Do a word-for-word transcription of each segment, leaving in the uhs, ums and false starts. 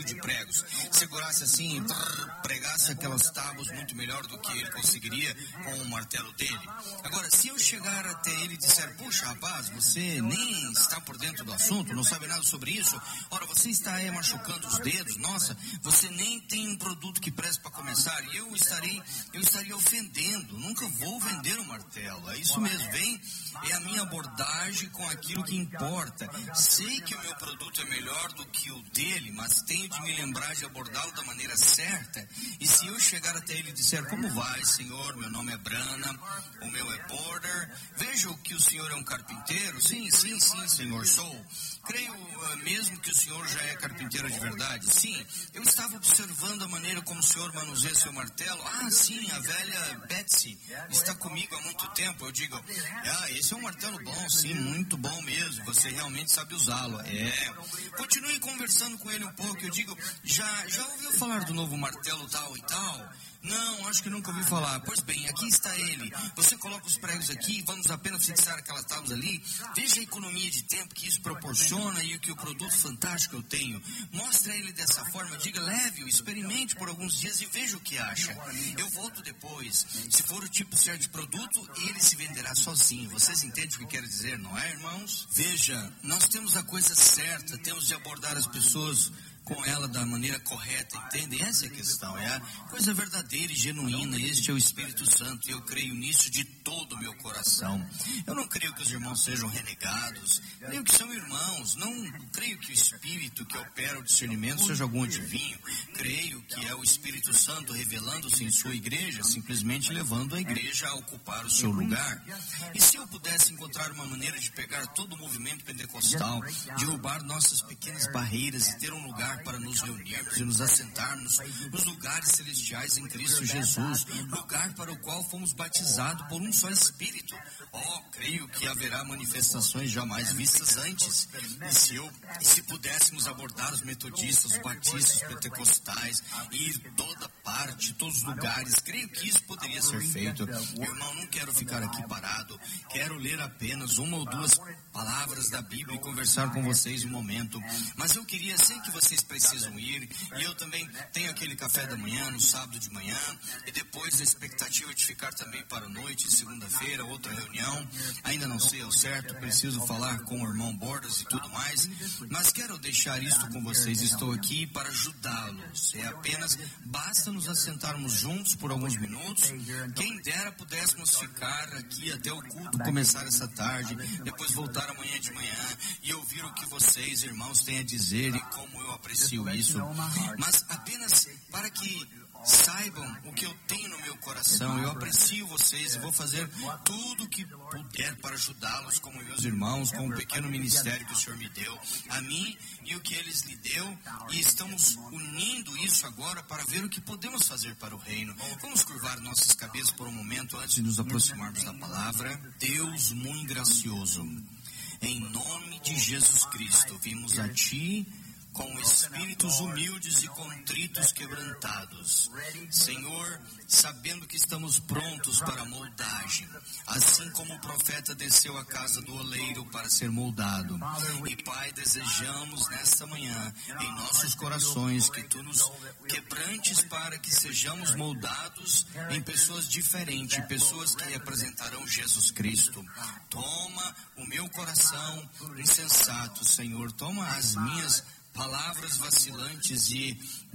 de pregos, segurasse assim, brrr, pregasse aquelas tábuas muito melhor do que ele conseguiria com o martelo dele. Agora, se eu chegar até ele e disser, puxa, rapaz, você nem está por dentro do assunto, não sabe nada sobre isso, ora, você está aí machucando os dedos, nossa, você nem tem um produto que preste para começar, e eu estarei, eu estaria ofendendo, nunca vou vender o martelo, é isso mesmo, vem, é a minha abordagem com aquilo que importa. Sei que o meu produto é melhor do que o dele, mas tenho de me lembrar de abordá-lo da maneira certa. E se eu chegar até ele e disser, como vai, senhor? Meu nome é Brana, o meu é Border. Vejo que o senhor é um carpinteiro. Sim, sim, sim, senhor, sou. Creio uh, mesmo que o senhor já é carpinteiro de verdade. Sim, eu estava observando a maneira como o senhor manuseia seu martelo. Ah, sim, a velha Betsy está comigo há muito tempo. Eu digo, ah, esse é um martelo bom, sim, muito bom mesmo. Você realmente sabe usá-lo. É. Continue conversando com ele um pouco. Eu digo, já, já ouviu falar do novo martelo tal e tal? Não, acho que nunca ouvi falar. Pois bem, aqui está ele. Você coloca os pregos aqui, vamos apenas fixar aquelas tábuas ali. Veja a economia de tempo que isso proporciona e o que o produto fantástico eu tenho. Mostre a ele dessa forma, diga, leve-o, experimente por alguns dias e veja o que acha. Eu volto depois. Se for o tipo certo de produto, ele se venderá sozinho. Vocês entendem o que eu quero dizer, não é, irmãos? Veja, nós temos a coisa certa, temos de abordar as pessoas com ela da maneira correta, entende? Essa é a questão, é a coisa verdadeira e genuína. Este é o Espírito Santo e eu creio nisso de todo o meu coração. Eu não creio que os irmãos sejam renegados, creio que são irmãos, não creio que o Espírito que opera o discernimento seja algum adivinho, creio que é o Espírito Santo revelando-se em sua igreja, simplesmente levando a igreja a ocupar o seu lugar. E se eu pudesse encontrar uma maneira de pegar todo o movimento pentecostal, derrubar nossas pequenas barreiras e ter um lugar para nos reunirmos e nos assentarmos nos lugares celestiais em Cristo Jesus, lugar para o qual fomos batizados por um só Espírito. Oh, creio que haverá manifestações jamais vistas antes. E se, eu, e se pudéssemos abordar os metodistas, os batistas, os pentecostais, e ir toda parte, todos os lugares, creio que isso poderia ser feito. Meu irmão, não quero ficar aqui parado, quero ler apenas uma ou duas palavras da Bíblia e conversar com vocês um momento. Mas eu queria, sei que vocês precisam ir, e eu também tenho aquele café da manhã, no sábado de manhã, e depois a expectativa de ficar também para a noite, segunda-feira, outra reunião. Ainda não sei ao certo, preciso falar com o irmão Bordas e tudo mais, mas quero deixar isto com vocês. Estou aqui para ajudá-los. É apenas, basta nos assentarmos juntos por alguns minutos. Quem dera pudéssemos ficar aqui até o culto começar essa tarde, depois voltar amanhã de manhã e ouvir o que vocês, irmãos, têm a dizer e como eu aprecio isso. Mas apenas para que saibam o que eu tenho no meu coração. Eu aprecio vocês e vou fazer tudo o que puder para ajudá-los como meus irmãos, com o pequeno ministério que o Senhor me deu, a mim e o que eles lhe deu, e estamos unindo isso agora para ver o que podemos fazer para o reino. Vamos curvar nossas cabeças por um momento antes de nos aproximarmos da palavra. Deus muito gracioso, em nome de Jesus Cristo, vimos a Ti com espíritos humildes e contritos quebrantados. Senhor, sabendo que estamos prontos para a moldagem, assim como o profeta desceu à casa do oleiro para ser moldado. E, Pai, desejamos nesta manhã, em nossos corações, que Tu nos quebrantes para que sejamos moldados em pessoas diferentes, pessoas que representarão Jesus Cristo. Toma o meu coração insensato, Senhor, toma as minhas palavras vacilantes e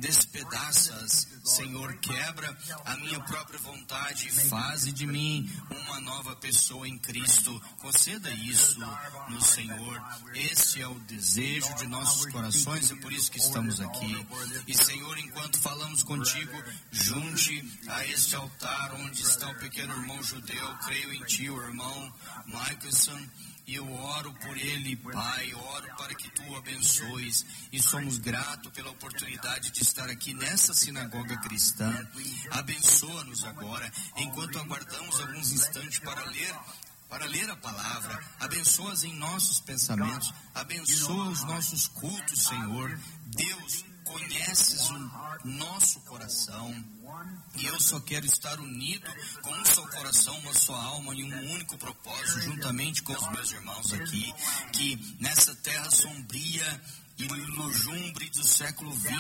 despedaças, Senhor, quebra a minha própria vontade, faze de mim uma nova pessoa em Cristo. Conceda isso no Senhor. Esse é o desejo de nossos corações, é por isso que estamos aqui. E, Senhor, enquanto falamos contigo, junte a este altar onde está o pequeno irmão judeu. Creio em Ti, o irmão Michelson. E eu oro por ele, Pai, oro para que Tu o abençoes. E somos gratos pela oportunidade de estar aqui nessa sinagoga cristã. Abençoa-nos agora, enquanto aguardamos alguns instantes para ler, para ler a palavra. Abençoa-os em nossos pensamentos, abençoa os nossos cultos, Senhor. Deus, conheces o nosso coração. E eu só quero estar unido com um só coração, uma só alma e um único propósito, juntamente com os meus irmãos aqui, que nessa terra sombria e lujumbre do século vinte,